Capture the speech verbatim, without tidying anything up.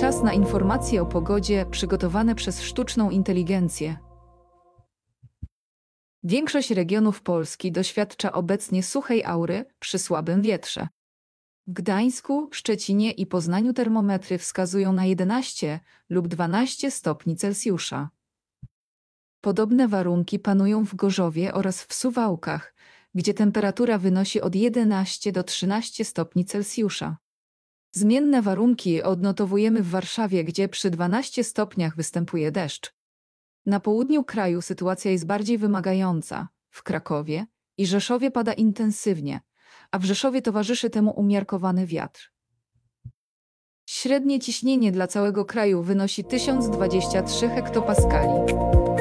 Czas na informacje o pogodzie przygotowane przez sztuczną inteligencję. Większość regionów Polski doświadcza obecnie suchej aury przy słabym wietrze. W Gdańsku, Szczecinie i Poznaniu termometry wskazują na jedenaście lub dwanaście stopni Celsjusza. Podobne warunki panują w Gorzowie oraz w Suwałkach, gdzie temperatura wynosi od jedenastu do trzynastu stopni Celsjusza. Zmienne warunki odnotowujemy w Warszawie, gdzie przy dwunastu stopniach występuje deszcz. Na południu kraju sytuacja jest bardziej wymagająca. W Krakowie i Rzeszowie pada intensywnie, a w Rzeszowie towarzyszy temu umiarkowany wiatr. Średnie ciśnienie dla całego kraju wynosi tysiąc dwadzieścia trzy hektopaskali.